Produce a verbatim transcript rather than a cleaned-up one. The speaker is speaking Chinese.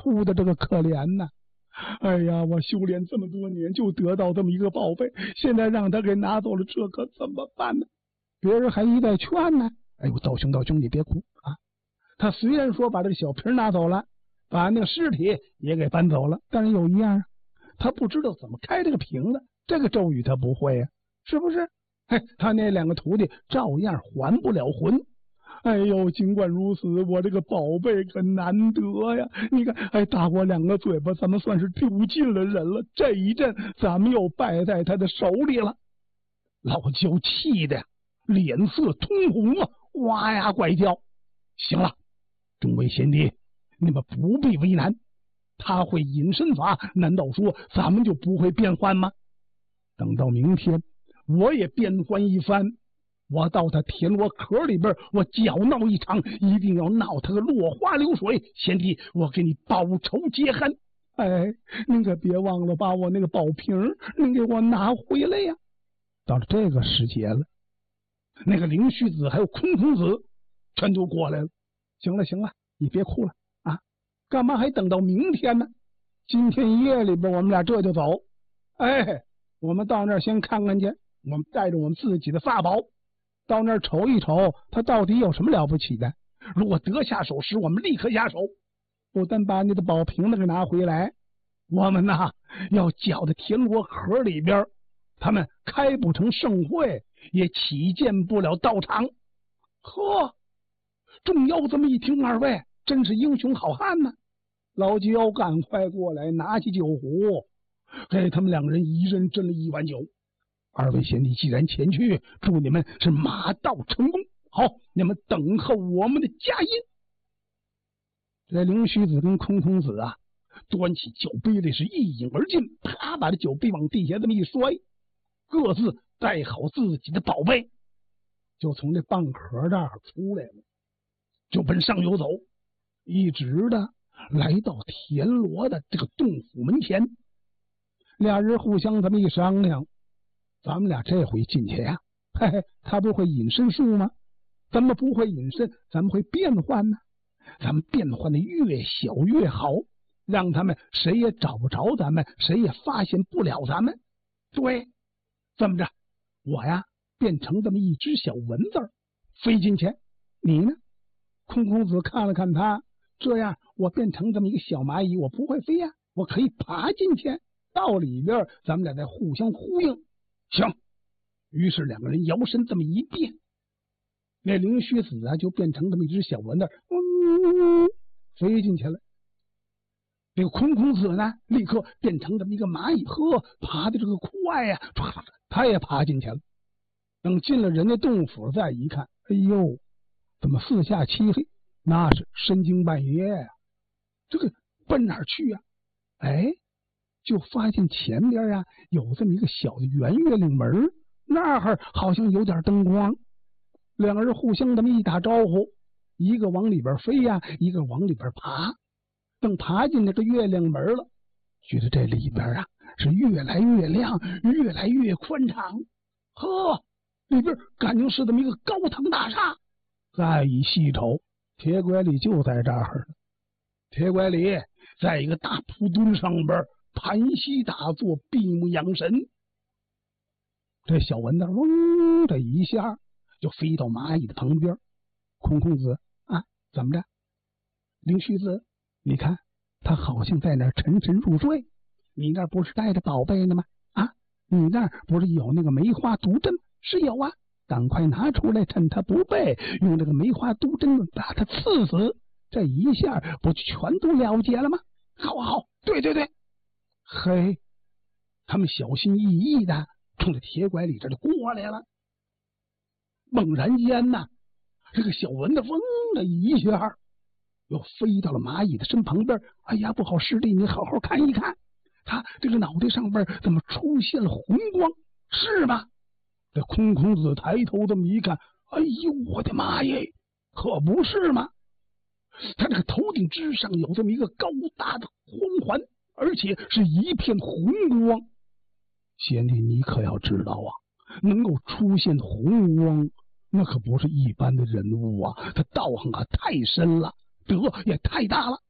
哭的这个可怜呐！哎呀，我修炼这么多年，就得到这么一个宝贝，现在让他给拿走了，这可怎么办呢？别人还一再劝呢。哎呦，道兄道兄，你别哭啊！他虽然说把这个小瓶拿走了，把那个尸体也给搬走了，但是有一样，他不知道怎么开这个瓶子，这个咒语他不会呀、啊，是不是？哎，他那两个徒弟照样还不了魂。哎呦，尽管如此，我这个宝贝可难得呀！你看，哎，打我两个嘴巴，咱们算是丢尽了人了。这一阵，咱们又败在他的手里了。老焦气的脸色通红啊，哇呀怪叫。行了，众位贤弟，你们不必为难。他会隐身法，难道说咱们就不会变换吗？等到明天，我也变换一番。我到他田螺壳里边，我搅闹一场，一定要闹他个落花流水。贤弟，我给你报仇解恨。哎，您可别忘了把我那个宝瓶，您给我拿回来呀！到了这个时节了，那个灵虚子还有空空子全都过来了。行了行了，你别哭了啊！干嘛还等到明天呢？今天夜里边我们俩这就走。哎，我们到那儿先看看去，我们带着我们自己的法宝。到那儿瞅一瞅，他到底有什么了不起的？如果得下手时，我们立刻下手，不但把你的宝瓶子给拿回来，我们呐要搅在田螺壳里边，他们开不成盛会，也起见不了道场。呵，众妖这么一听，二位真是英雄好汉呢！老焦赶快过来，拿起酒壶，给他们两人一人斟了一碗酒。二位贤弟既然前去，祝你们是马到成功。好，你们等候我们的佳音。这灵虚子跟空空子啊，端起酒杯来是一饮而尽，啪把这酒杯往地下这么一摔，各自带好自己的宝贝，就从这蚌壳这儿出来了，就奔上游走，一直的来到田螺的这个洞府门前。俩人互相这么一商量，咱们俩这回进去呀、啊，嘿嘿，他不会隐身术吗？咱们不会隐身，咱们会变换呢。咱们变换的越小越好，让他们谁也找不着咱们，谁也发现不了咱们。对，这么着，我呀变成这么一只小蚊子飞进去，你呢？空空子看了看他，这样我变成这么一个小蚂蚁，我不会飞呀、啊，我可以爬进去，到里边咱们俩再互相呼应。行，于是两个人摇身这么一变，那灵虚子啊就变成这么一只小蚊子，嗯，飞进去了。这个空空子呢，立刻变成这么一个蚂蚁，呵，爬的这个快呀、啊，他也爬进去了。等进了人家洞府，再一看，哎呦，怎么四下漆黑？那是深更半夜呀、啊，这个奔哪儿去呀、啊？哎。就发现前边啊有这么一个小的圆月亮门，那儿好像有点灯光。两个人互相这么一打招呼，一个往里边飞呀、啊，一个往里边爬。等爬进那个月亮门了，觉得这里边啊是越来越亮，越来越宽敞。呵，里边感情是这么一个高堂大厦。再一细瞅，铁拐李就在这儿呢。铁拐李在一个大蒲墩上边盘膝打坐，闭目养神。这小蚊子嗡的一下就飞到蚂蚁的旁边。空空子啊，怎么着？灵虚子，你看他好像在那儿沉沉入睡。你那儿不是带着宝贝呢吗？啊，你那儿不是有那个梅花毒针？是有啊，赶快拿出来，趁他不备，用这个梅花毒针把他刺死。这一下不就全都了结了吗？好啊好，对对对。嘿，他们小心翼翼的冲着铁拐李这就过来了。猛然间呐，这个小蚊子嗡的一下又飞到了蚂蚁的身旁边。哎呀，不好，师弟，你好好看一看，他这个脑袋上边怎么出现了红光？是吗？这空空子抬头这么一看，哎呦，我的妈耶，可不是吗？他这个头顶之上有这么一个高大的光环，而且是一片红光。贤弟，你可要知道啊，能够出现红光，那可不是一般的人物啊，他道行啊太深了，德也太大了。